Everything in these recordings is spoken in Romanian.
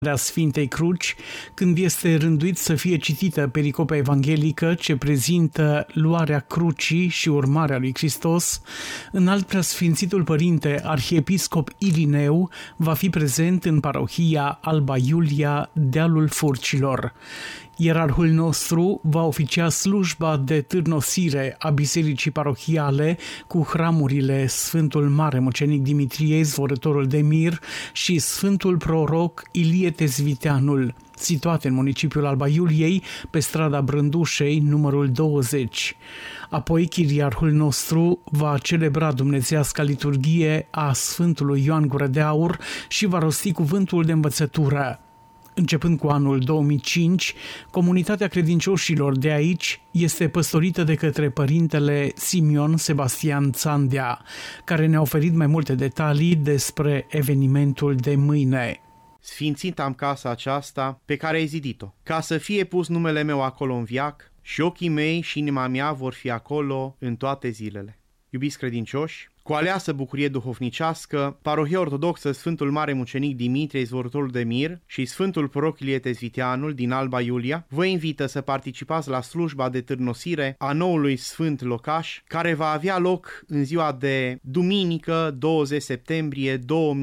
a Sfintei Cruci, când este rânduit să fie citită pericopa evanghelică ce prezintă luarea crucii și urmarea lui Hristos, înalt preasfințitul părinte arhiepiscop Irineu va fi prezent în parohia Alba Iulia, dealul Furcilor. Ierarhul nostru va oficia slujba de târnosire a bisericii parohiale cu hramurile Sfântul Mare Mucenic Dimitrie, Zvorătorul de Mir și Sfântul Proroc Ilie Tezviteanul, situate în municipiul Alba Iuliei, pe strada Brândușei, numărul 20. Apoi, chiriarhul nostru va celebra dumnezeiasca liturghie a Sfântului Ioan Gură de Aur și va rosti cuvântul de învățătură. Începând cu anul 2005, comunitatea credincioșilor de aici este păstorită de către părintele Simion Sebastian Țandea, care ne-a oferit mai multe detalii despre evenimentul de mâine. Sfințit am casa aceasta pe care ai zidit-o, ca să fie pus numele meu acolo în viac și ochii mei și inima mea vor fi acolo în toate zilele. Iubiți credincioși, cu aleasă bucurie duhovnicească, Parohia Ortodoxă Sfântul Mare Mucenic Dimitrie, Zvorătorul de Mir și Sfântul Proroc Ilie Tezviteanul din Alba Iulia vă invită să participați la slujba de târnosire a noului Sfânt Locaș, care va avea loc în ziua de duminică 20 septembrie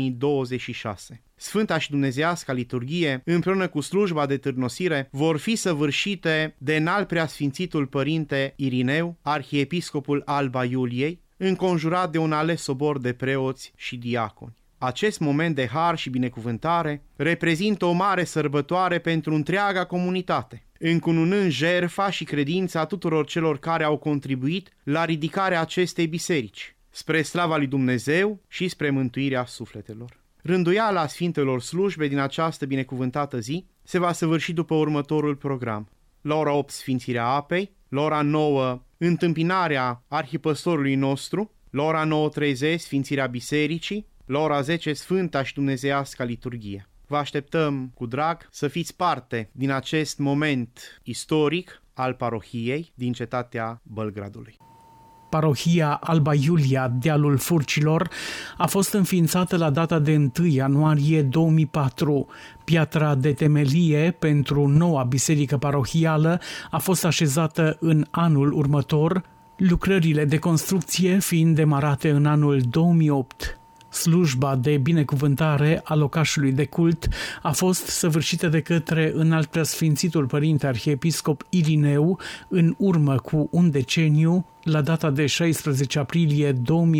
2026. Sfânta și dumnezeiasca liturghie, împreună cu slujba de târnosire, vor fi săvârșite de înalt preasfințitul părinte Irineu, arhiepiscopul Alba Iuliei, înconjurat de un ales sobor de preoți și diaconi. Acest moment de har și binecuvântare reprezintă o mare sărbătoare pentru întreaga comunitate, încununând jertfa și credința tuturor celor care au contribuit la ridicarea acestei biserici, spre slava lui Dumnezeu și spre mântuirea sufletelor. Rânduiala Sfintelor slujbe din această binecuvântată zi se va săvârși după următorul program. La ora 8 Sfințirea apei, la ora 9 întâmpinarea arhipăstorului nostru, la ora 9:30 Sfințirea bisericii, la ora 10 Sfânta și Dumnezeiasca liturghie. Vă așteptăm cu drag să fiți parte din acest moment istoric al parohiei din cetatea Bălgradului. Parohia Alba Iulia, dealul Furcilor, a fost înființată la data de 1 ianuarie 2004. Piatra de temelie pentru noua biserică parohială a fost așezată în anul următor, lucrările de construcție fiind demarate în anul 2008. Slujba de binecuvântare a locașului de cult a fost săvârșită de către înalt preasfințitul părinte arhiepiscop Irineu în urmă cu un deceniu, la data de 16 aprilie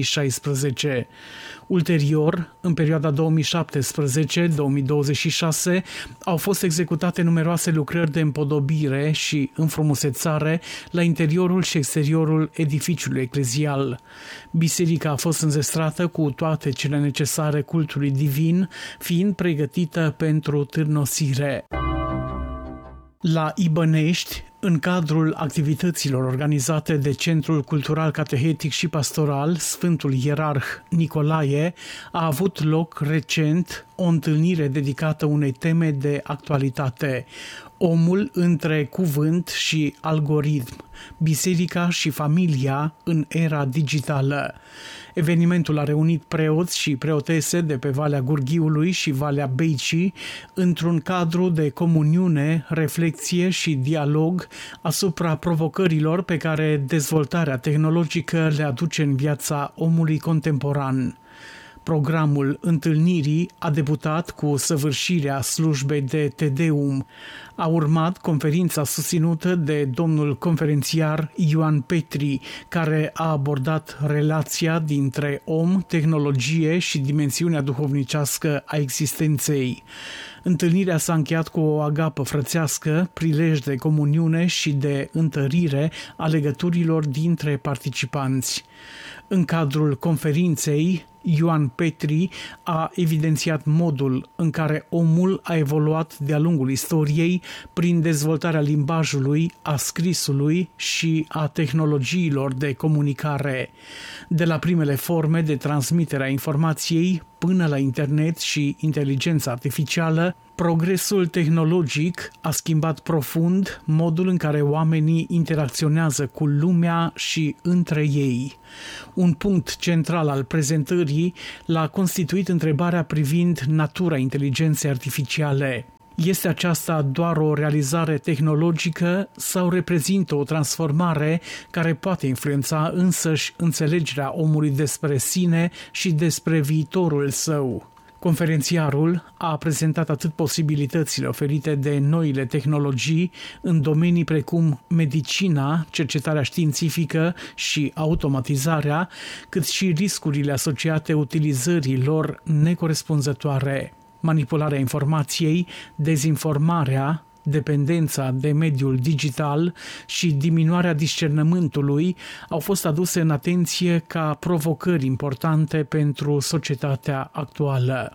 2016. Ulterior, în perioada 2017-2026, au fost executate numeroase lucrări de împodobire și înfrumusețare la interiorul și exteriorul edificiului eclezial. Biserica a fost înzestrată cu toate cele necesare cultului divin, fiind pregătită pentru târnosire. La Ibănești, în cadrul activităților organizate de Centrul Cultural Catehetic și Pastoral, Sfântul Ierarh Nicolae, a avut loc recent o întâlnire dedicată unei teme de actualitate: omul între cuvânt și algoritm, biserica și familia în era digitală. Evenimentul a reunit preoți și preotese de pe Valea Gurghiului și Valea Beicii într-un cadru de comuniune, reflexie și dialog asupra provocărilor pe care dezvoltarea tehnologică le aduce în viața omului contemporan. Programul întâlnirii a debutat cu săvârșirea slujbei de Te Deum. A urmat conferința susținută de domnul conferențiar Ioan Petri, care a abordat relația dintre om, tehnologie și dimensiunea duhovnicească a existenței. Întâlnirea s-a încheiat cu o agapă frățească, prilej de comuniune și de întărire a legăturilor dintre participanți. În cadrul conferinței, Ioan Petri a evidențiat modul în care omul a evoluat de-a lungul istoriei prin dezvoltarea limbajului, a scrisului și a tehnologiilor de comunicare. De la primele forme de transmitere a informației până la internet și inteligența artificială, progresul tehnologic a schimbat profund modul în care oamenii interacționează cu lumea și între ei. Un punct central al prezentării l-a constituit întrebarea privind natura inteligenței artificiale. Este aceasta doar o realizare tehnologică sau reprezintă o transformare care poate influența însăși înțelegerea omului despre sine și despre viitorul său? Conferențiarul a prezentat atât posibilitățile oferite de noile tehnologii în domenii precum medicina, cercetarea științifică și automatizarea, cât și riscurile asociate utilizării lor necorespunzătoare. Manipularea informației, dezinformarea, dependența de mediul digital și diminuarea discernământului au fost aduse în atenție ca provocări importante pentru societatea actuală.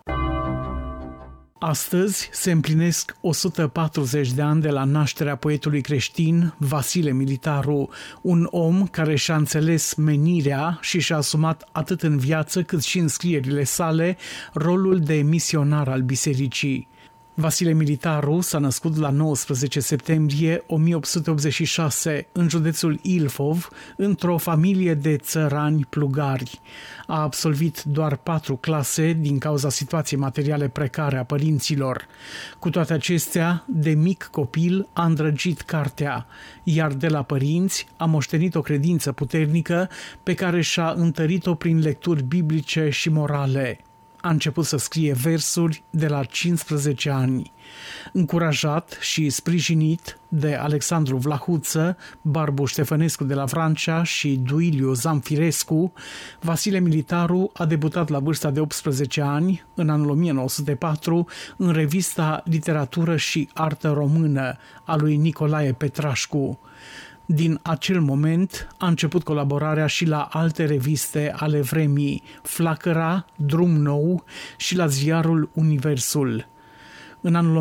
Astăzi se împlinesc 140 de ani de la nașterea poetului creștin Vasile Militaru, un om care și-a înțeles menirea și și-a asumat atât în viață cât și în scrierile sale rolul de misionar al bisericii. Vasile Militaru s-a născut la 19 septembrie 1886 în județul Ilfov, într-o familie de țărani plugari. A absolvit doar 4 clase din cauza situației materiale precare a părinților. Cu toate acestea, de mic copil a îndrăgit cartea, iar de la părinți a moștenit o credință puternică pe care și-a întărit-o prin lecturi biblice și morale. A început să scrie versuri de la 15 ani. Încurajat și sprijinit de Alexandru Vlahuță, Barbu Ștefănescu de la Vrancea și Duiliu Zamfirescu, Vasile Militaru a debutat la vârsta de 18 ani, în anul 1904, în revista Literatură și Artă Română a lui Nicolae Petrașcu. Din acel moment a început colaborarea și la alte reviste ale vremii, Flacăra, Drum Nou și la ziarul Universul. În anul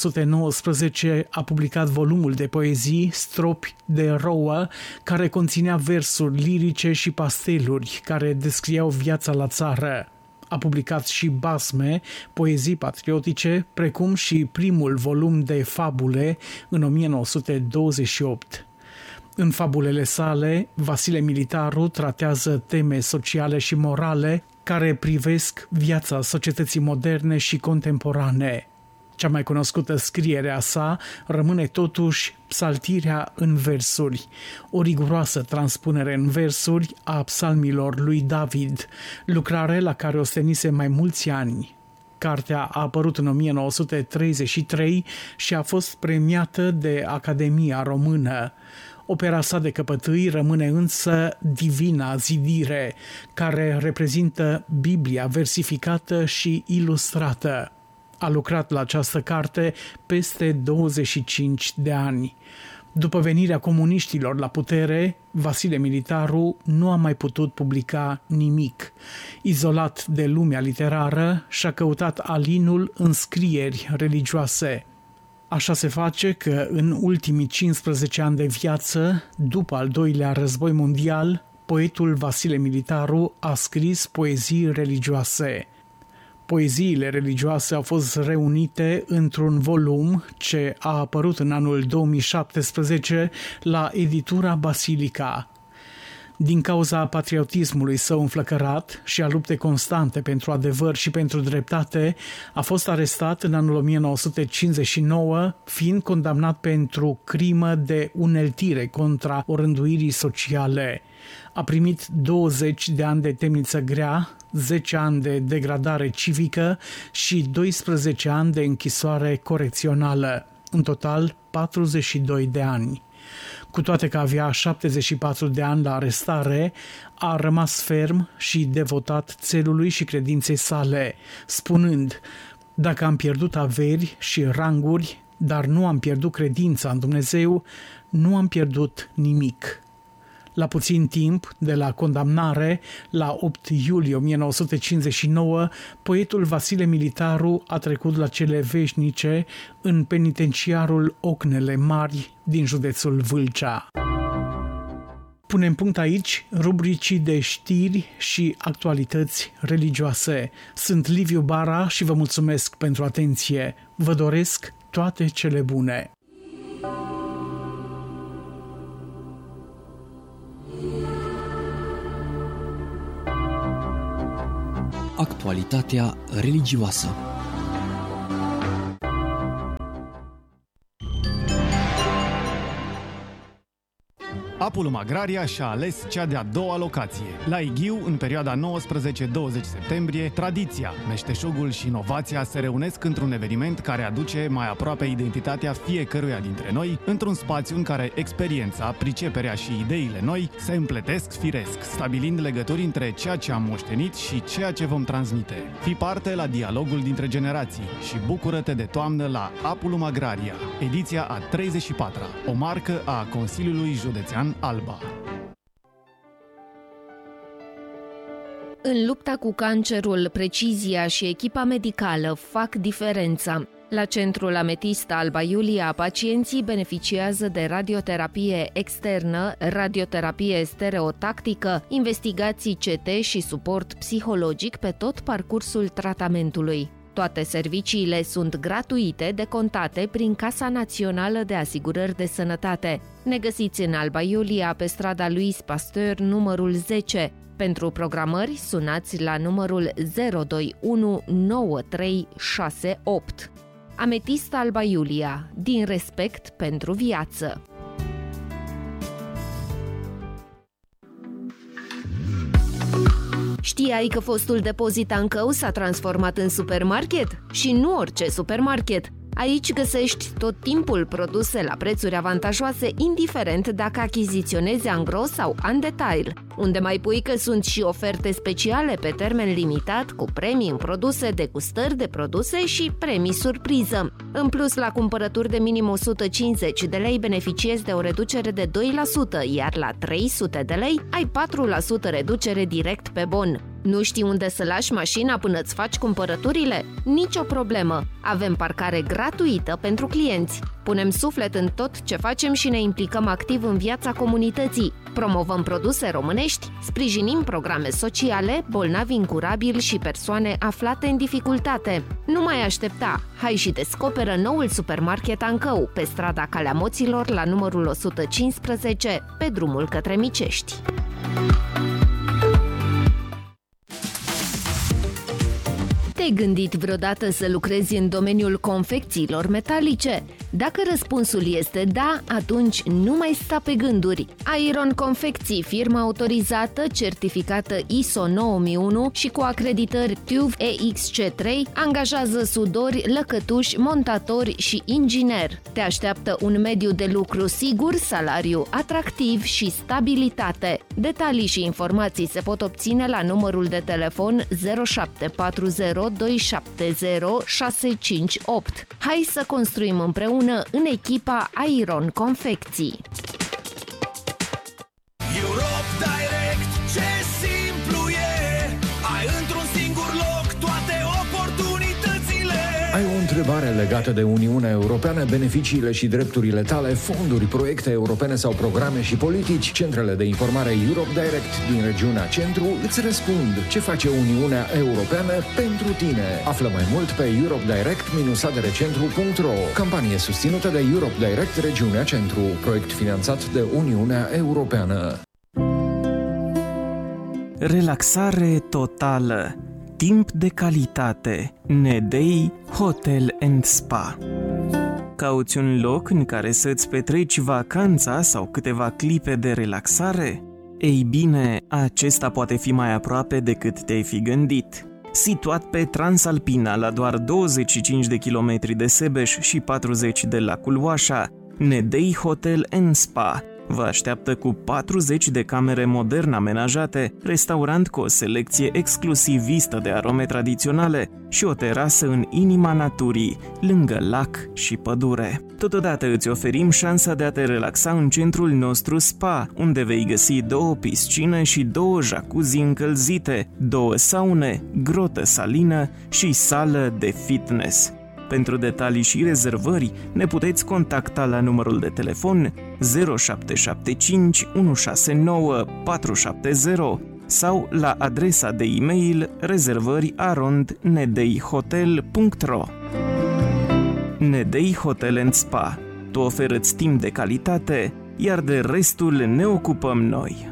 1919 a publicat volumul de poezii Stropi de rouă, care conținea versuri lirice și pasteluri care descriau viața la țară. A publicat și basme, poezii patriotice, precum și primul volum de fabule în 1928. În fabulele sale, Vasile Militaru tratează teme sociale și morale care privesc viața societății moderne și contemporane. Cea mai cunoscută scriere a sa rămâne totuși Psaltirea în versuri, o riguroasă transpunere în versuri a psalmilor lui David, lucrare la care o stenise mai mulți ani. Cartea a apărut în 1933 și a fost premiată de Academia Română. Opera sa de căpătâi rămâne însă Divina Zidire, care reprezintă Biblia versificată și ilustrată. A lucrat la această carte peste 25 de ani. După venirea comuniștilor la putere, Vasile Militaru nu a mai putut publica nimic. Izolat de lumea literară, și-a căutat alinul în scrieri religioase. Așa se face că în ultimii 15 ani de viață, după al doilea război mondial, poetul Vasile Militaru a scris poezii religioase. Poeziile religioase au fost reunite într-un volum ce a apărut în anul 2017 la editura Basilica. Din cauza patriotismului său înflăcărat și a luptei constante pentru adevăr și pentru dreptate, a fost arestat în anul 1959, fiind condamnat pentru crimă de uneltire contra orânduirii sociale. A primit 20 de ani de temniță grea, 10 ani de degradare civică și 12 ani de închisoare corecțională, în total 42 de ani. Cu toate că avea 74 de ani la arestare, a rămas ferm și devotat țelului și credinței sale, spunând: "Dacă am pierdut averi și ranguri, dar nu am pierdut credința în Dumnezeu, nu am pierdut nimic." La puțin timp de la condamnare, la 8 iulie 1959, poetul Vasile Militaru a trecut la cele veșnice în penitenciarul Ocnele Mari din județul Vâlcea. Punem punct aici rubricii de știri și actualități religioase. Sunt Liviu Bara și vă mulțumesc pentru atenție. Vă doresc toate cele bune. Actualitatea religioasă. Apulum Agraria și-a ales cea de-a doua locație. La Ighiu, în perioada 19-20 septembrie, tradiția, meșteșugul și inovația se reunesc într-un eveniment care aduce mai aproape identitatea fiecăruia dintre noi, într-un spațiu în care experiența, priceperea și ideile noi se împletesc firesc, stabilind legături între ceea ce am moștenit și ceea ce vom transmite. Fii parte la dialogul dintre generații și bucură-te de toamnă la Apulum Agraria, ediția a 34-a, o marcă a Consiliului Județean Alba. În lupta cu cancerul, precizia și echipa medicală fac diferența. La Centrul Ametist Alba Iulia, pacienții beneficiază de radioterapie externă, radioterapie stereotactică, investigații CT și suport psihologic pe tot parcursul tratamentului. Toate serviciile sunt gratuite, decontate prin Casa Națională de Asigurări de Sănătate. Ne găsiți în Alba Iulia, pe strada Louis Pasteur, numărul 10. Pentru programări, sunați la numărul 021 9368. Ametist Alba Iulia, din respect pentru viață. Știai că fostul depozit Ancău s-a transformat în supermarket? Și nu orice supermarket! Aici găsești tot timpul produse la prețuri avantajoase, indiferent dacă achiziționezi angros sau în detail. Unde mai pui că sunt și oferte speciale pe termen limitat, cu premii în produse, degustări de produse și premii surpriză. În plus, la cumpărături de minim 150 de lei beneficiezi de o reducere de 2%, iar la 300 de lei ai 4% reducere direct pe bon. Nu știi unde să lași mașina până îți faci cumpărăturile? Nicio problemă! Avem parcare gratuită pentru clienți. Punem suflet în tot ce facem și ne implicăm activ în viața comunității. Promovăm produse românești, sprijinim programe sociale, bolnavi incurabili și persoane aflate în dificultate. Nu mai aștepta! Hai și descoperă noul supermarket Ancău, pe strada Calea Moților, la numărul 115, pe drumul către Micești. Te-ai gândit vreodată să lucrezi în domeniul confecțiilor metalice? Dacă răspunsul este da, atunci nu mai sta pe gânduri. Iron Confecții, firmă autorizată, certificată ISO 9001 și cu acreditări TÜV EXC3, angajează sudori, lăcătuși, montatori și ingineri. Te așteaptă un mediu de lucru sigur, salariu atractiv și stabilitate. Detalii și informații se pot obține la numărul de telefon 0740 270 658. Hai să construim împreună în echipa Iron Confecții. Europe Direct, ce simplu e! Ai într-un singur loc toate oportunitățile. Ai o întrebare legată de Uniunea Europeană, beneficiile și drepturile tale, fonduri, proiecte europene sau programe și politici? Centrele de informare Europe Direct din regiunea Centru îți răspund ce face Uniunea Europeană pentru tine. Află mai mult pe europedirect-adrcentru.ro. Campanie susținută de Europe Direct Regiunea Centru, proiect finanțat de Uniunea Europeană. Relaxare totală. Timp de calitate. Nedei Hotel and Spa. Cauți un loc în care să-ți petreci vacanța sau câteva clipe de relaxare? Ei bine, acesta poate fi mai aproape decât te-ai fi gândit. Situat pe Transalpina, la doar 25 de kilometri de Sebeș și 40 de lacul Oașa, Nedei Hotel and Spa vă așteaptă cu 40 de camere modern amenajate, restaurant cu o selecție exclusivistă de arome tradiționale și o terasă în inima naturii, lângă lac și pădure. Totodată îți oferim șansa de a te relaxa în centrul nostru spa, unde vei găsi 2 piscine și 2 jacuzzi încălzite, 2 saune, grotă salină și sală de fitness. Pentru detalii și rezervări ne puteți contacta la numărul de telefon 0775 169 470 sau la adresa de e-mail rezervări@nedeihotel.ro. Nedei Hotel & Spa. Tu oferă-ți timp de calitate, iar de restul ne ocupăm noi.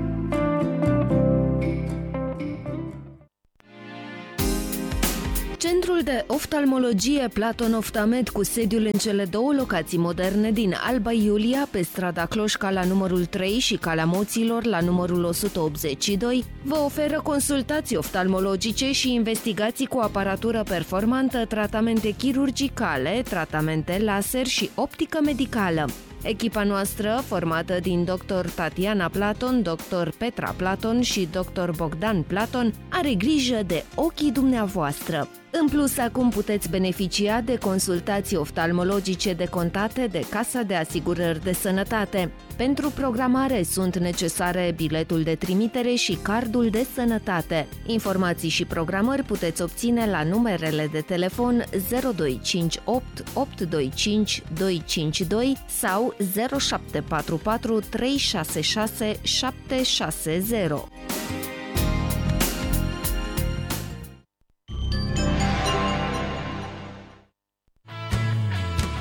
Centrul de oftalmologie Platon Oftamed, cu sediul în cele două locații moderne din Alba Iulia, pe strada Cloșca la numărul 3 și Calea Moților la numărul 182, vă oferă consultații oftalmologice și investigații cu aparatură performantă, tratamente chirurgicale, tratamente laser și optică medicală. Echipa noastră, formată din Dr. Tatiana Platon, Dr. Petra Platon și Dr. Bogdan Platon, are grijă de ochii dumneavoastră. În plus, acum puteți beneficia de consultații oftalmologice decontate de Casa de Asigurări de Sănătate. Pentru programare sunt necesare biletul de trimitere și cardul de sănătate. Informații și programări puteți obține la numerele de telefon 0258 825 252 sau 0744 366 760.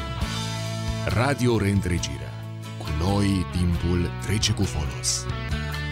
Radio Reîntregirea. Cu noi timpul trece cu folos.